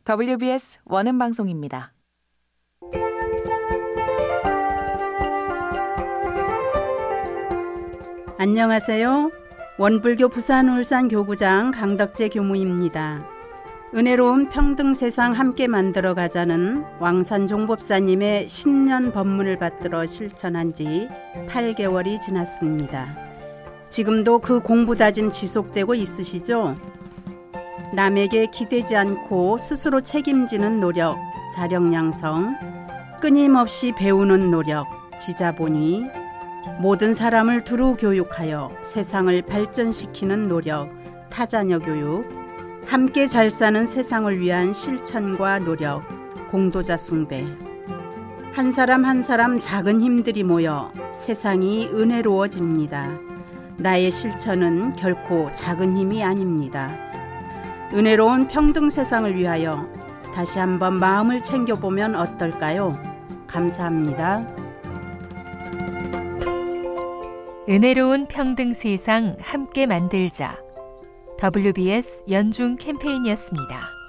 WBS 원음 방송입니다. 안녕하세요. 원불교 부산 울산 교구장 강덕재 교무입니다. 은혜로운 평등 세상 함께 만들어 가자는 왕산 종법사님의 신년 법문을 받들어 실천한 지 8개월이 지났습니다. 지금도 그 공부 다짐 지속되고 있으시죠? 남에게 기대지 않고 스스로 책임지는 노력, 자력 양성, 끊임없이 배우는 노력, 지자본위, 모든 사람을 두루 교육하여 세상을 발전시키는 노력, 타자녀 교육, 함께 잘 사는 세상을 위한 실천과 노력, 공도자 숭배. 한 사람 한 사람 작은 힘들이 모여 세상이 은혜로워집니다. 나의 실천은 결코 작은 힘이 아닙니다. 은혜로운 평등 세상을 위하여 다시 한번 마음을 챙겨보면 어떨까요? 감사합니다. 은혜로운 평등 세상 함께 만들자. WBS 연중 캠페인이었습니다.